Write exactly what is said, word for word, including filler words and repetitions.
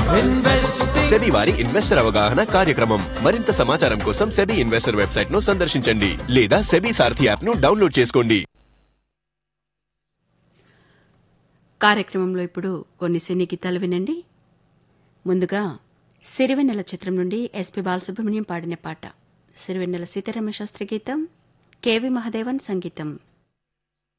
SEBI వారి investor అవగాహన కార్యక్రమం. మరింత సమాచారం కోసం సెబీ ఇన్వెస్టర్ వెబ్సైట్ ను సందర్శించండి లేదా సెబీ సారథి యాప్ ను డౌన్లోడ్ చేసుకోండి. కార్యక్రమంలో ఇప్పుడు కొన్ని సినీ గీతాలు వినండి. ముందుగా సిరివెన్నెల చిత్రం నుండి ఎస్పీ బాలసుబ్రహ్మణ్యం పాడిన పాట. సిరివెన్నెల సీతారామ శాస్త్రి గీతం, కెవి మహదేవన్ సంగీతం.